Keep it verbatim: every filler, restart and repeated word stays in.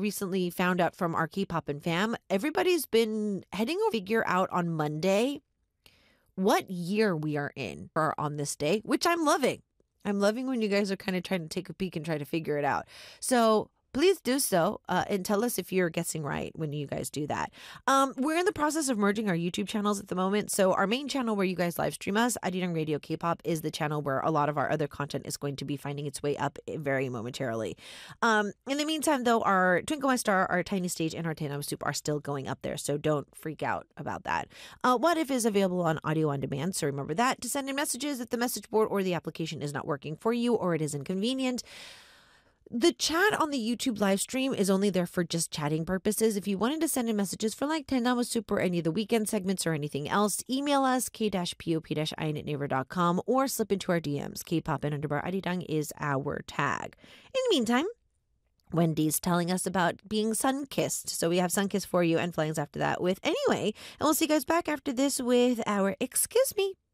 recently found out from our K-pop and fam, everybody's been heading over to figure out on Monday what year we are in for on this day, which I'm loving. I'm loving when you guys are kind of trying to take a peek and try to figure it out. So please do so uh, and tell us if you're guessing right when you guys do that. Um, we're in the process of merging our YouTube channels at the moment. So our main channel where you guys live stream us, Arirang Radio K-pop, is the channel where a lot of our other content is going to be finding its way up very momentarily. Um, in the meantime, though, our Twinkle My Star, our Tiny Stage, and our Tainam Soup are still going up there. So don't freak out about that. Uh, what If is available on audio on demand. So remember that to send in messages if the message board or the application is not working for you or it is inconvenient. The chat on the YouTube live stream is only there for just chatting purposes. If you wanted to send in messages for like Tendama Soup or any of the weekend segments or anything else, email us k-pop-in at naver dot com or slip into our D Ms. K-pop and underbar Arirang is our tag. In the meantime, Wendy's telling us about being sun-kissed. So we have sun-kiss for you and flyings after that with Anyway. And we'll see you guys back after this with our Excuse Me.